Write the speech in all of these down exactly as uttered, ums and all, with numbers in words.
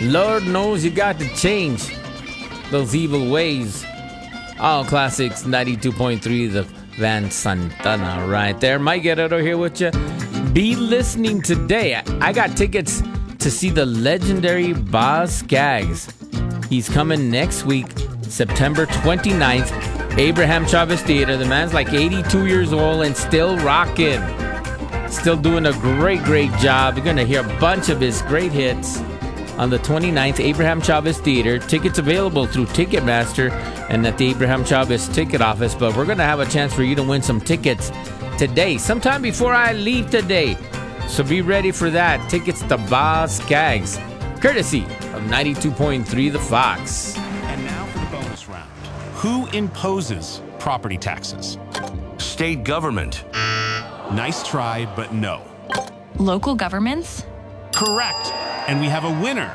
Lord knows you got to change those evil ways. All Classics ninety-two point three, the Van Santana right there. Mike Guerrero here with you. Be listening today. I, I got tickets to see the legendary Boz Scaggs. He's coming next week, September twenty-ninth, Abraham Chavez Theater. The man's like eighty-two years old and still rocking. Still doing a great, great job. You're going to hear a bunch of his great hits on the twenty-ninth, Abraham Chavez Theater. Tickets available through Ticketmaster and at the Abraham Chavez ticket office. But we're going to have a chance for you to win some tickets today, sometime before I leave today. So be ready for that. Tickets to Boz Scaggs, courtesy of ninety-two point three The Fox. And now for the bonus round. Who imposes property taxes? State government. Nice try, but no. Local governments? Correct. And we have a winner.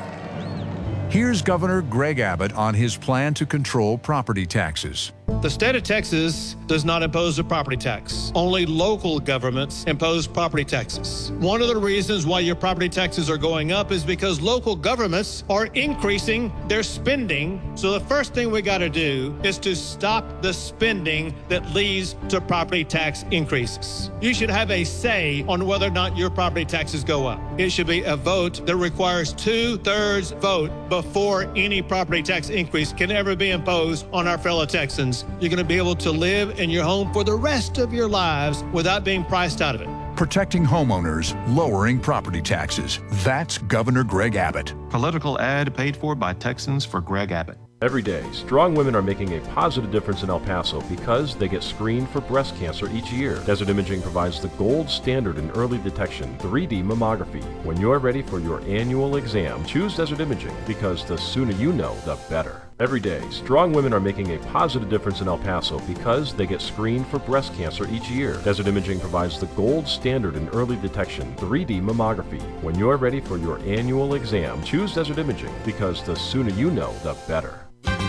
Here's Governor Greg Abbott on his plan to control property taxes. The state of Texas does not impose a property tax. Only local governments impose property taxes. One of the reasons why your property taxes are going up is because local governments are increasing their spending. So the first thing we got to do is to stop the spending that leads to property tax increases. You should have a say on whether or not your property taxes go up. It should be a vote that requires two-thirds vote before any property tax increase can ever be imposed on our fellow Texans. You're going to be able to live in your home for the rest of your lives without being priced out of it. Protecting homeowners, lowering property taxes. That's Governor Greg Abbott. Political ad paid for by Texans for Greg Abbott. Every day, strong women are making a positive difference in El Paso because they get screened for breast cancer each year. Desert Imaging provides the gold standard in early detection, three D mammography. When you're ready for your annual exam, choose Desert Imaging because the sooner you know, the better. Every day, strong women are making a positive difference in El Paso because they get screened for breast cancer each year. Desert Imaging provides the gold standard in early detection, three D mammography. When you're ready for your annual exam, choose Desert Imaging because the sooner you know, the better.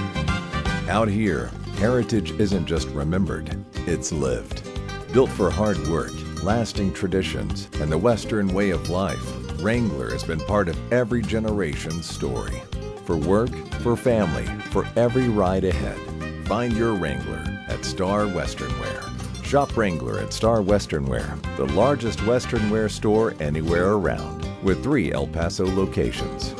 Out here, heritage isn't just remembered, it's lived. Built for hard work, lasting traditions, and the Western way of life, Wrangler has been part of every generation's story. For work, for family, for every ride ahead. Find your Wrangler at Star Western Wear. Shop Wrangler at Star Western Wear, the largest Western wear store anywhere around, with three El Paso locations.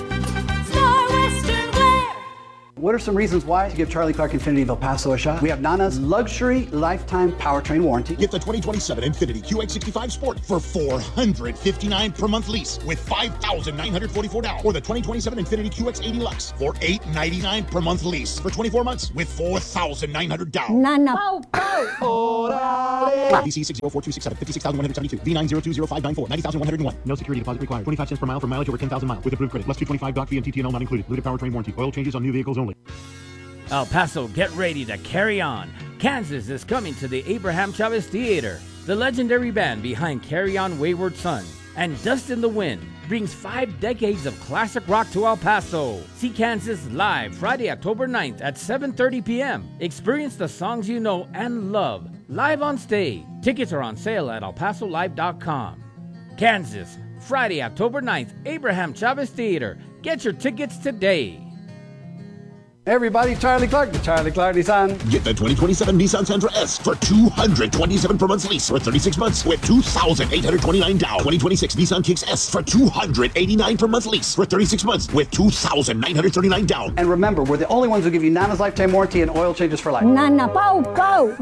What are some reasons why to give Charlie Clark Infiniti of El Paso a shot? We have Nana's luxury lifetime powertrain warranty. Get the twenty twenty-seven Infiniti Q X sixty-five Sport for four hundred fifty-nine dollars per month lease with five thousand nine hundred forty-four dollars. Or the twenty twenty-seven Infiniti Q X eighty Lux for eight hundred ninety-nine dollars per month lease for twenty-four months with four thousand nine hundred dollars down. Nana. Go, go. B C six zero four two six seven, fifty-six thousand one hundred seventy-two. V nine zero two zero five nine four, ninety thousand one hundred one. No security deposit required. twenty-five cents per mile for mileage over ten thousand miles with approved credit. Plus two twenty-five doc fee and T T N L not included. Limited powertrain warranty. Oil changes on new vehicles only. El Paso, get ready to carry on. Kansas is coming to the Abraham Chavez Theater. The legendary band behind Carry On Wayward Son and Dust in the Wind brings five decades of classic rock to El Paso. See Kansas live Friday, October ninth at seven thirty p.m. Experience the songs you know and love live on stage. Tickets are on sale at el paso live dot com. Kansas, Friday, October ninth, Abraham Chavez Theater. Get your tickets today. Everybody, Charlie Clark, the Charlie Clark Nissan. Get the twenty twenty-seven Nissan Sentra S for two hundred twenty-seven dollars per month lease for thirty-six months with two thousand eight hundred twenty-nine dollars down. twenty twenty-six Nissan Kicks S for two hundred eighty-nine dollars per month lease for thirty-six months with two thousand nine hundred thirty-nine dollars down. And remember, we're the only ones who give you Nana's lifetime warranty and oil changes for life. Nana, go, go.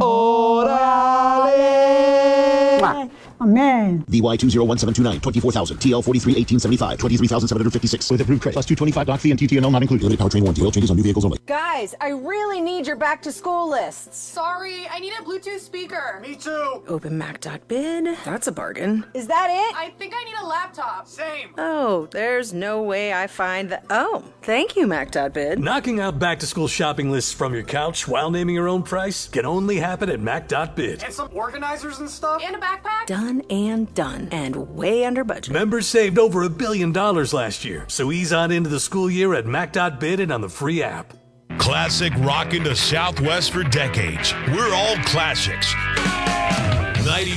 Orale. Amen. V Y two zero one seven two nine, twenty-four thousand. T L forty-three eighteen seventy-five, twenty-three thousand seven hundred fifty-six. With approved credit. Plus two twenty-five doc fee and T T N L not included. Limited powertrain warranty. Oil changes on new vehicles only. Guys, I really need your back to school lists. Sorry, I need a Bluetooth speaker. Me too. Open Mac dot bid. That's a bargain. Is that it? I think I need a laptop. Same. Oh, there's no way I find that. Oh, thank you, Mac dot bid. Knocking out back-to-school shopping lists from your couch while naming your own price can only happen at Mac dot bid. And some organizers and stuff. And a backpack. Done and done. And way under budget. Members saved over a billion dollars last year, so ease on into the school year at Mac dot bid and on the free app. Classic rocking the Southwest for decades. We're all classics. ninety